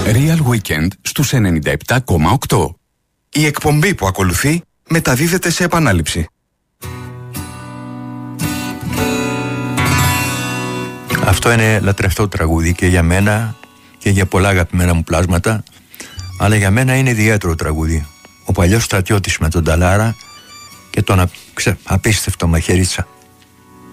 Real Weekend στους 97,8. Η εκπομπή που ακολουθεί μεταδίδεται σε επανάληψη. Αυτό είναι λατρευτό τραγούδι και για μένα και για πολλά αγαπημένα μου πλάσματα, αλλά για μένα είναι ιδιαίτερο τραγούδι. Ο παλιός στρατιώτης με τον Ταλάρα και τον απίστευτο Μαχαιρίτσα.